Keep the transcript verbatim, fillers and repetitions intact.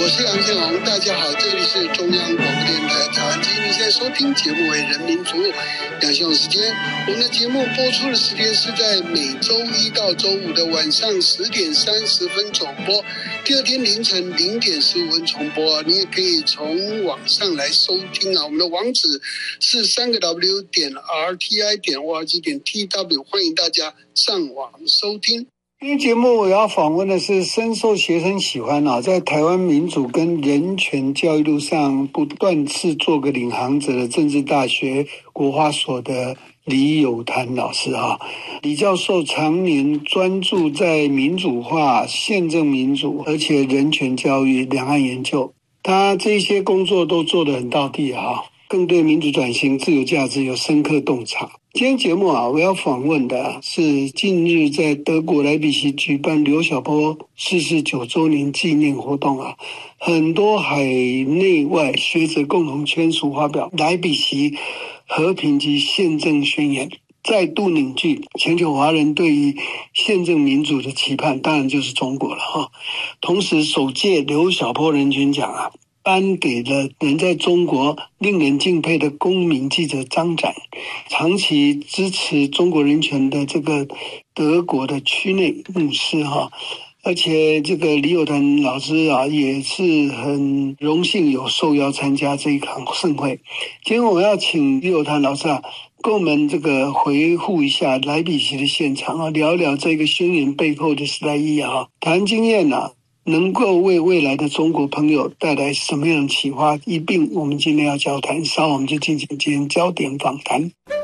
我是杨天龙，大家好，这里是中央广播电台台湾之音，你现在收听节目为人民服务。两项时间，我们的节目播出的时间是在每周一到周五的晚上十点三十分首播，第二天凌晨零点十五分重播。你也可以从网上来收听啊，我们的网址是三个 W 点 R T I 点 O R G 点 T W， 欢迎大家上网收听。今天节目我要访问的是深受学生喜欢啊，在台湾民主跟人权教育路上不断是做个领航者的政治大学国华所的李友潭老师啊。李教授常年专注在民主化、宪政民主，而且人权教育、两岸研究，他这些工作都做得很到地啊，更对民主转型、自由价值有深刻洞察。今天节目啊，我要访问的是近日在德国莱比锡举办刘晓波逝世九周年纪念活动啊，很多海内外学者共同签署发表莱比锡和平及宪政宣言，再度凝聚全球华人对于宪政民主的期盼，当然就是中国了哈。同时，首届刘晓波人权奖啊，颁给了人在中国令人敬佩的公民记者张展，长期支持中国人权的这个德国的区内牧师哈，而且这个李友潭老师啊也是很荣幸有受邀参加这一场盛会。今天我要请李友潭老师啊，跟我们这个回顾一下莱比锡的现场啊，聊一聊这个宣言背后的时代意义啊，谈经验啊，能够为未来的中国朋友带来什么样的启发，一并我们今天要交谈，稍后我们就进行今天焦点访谈。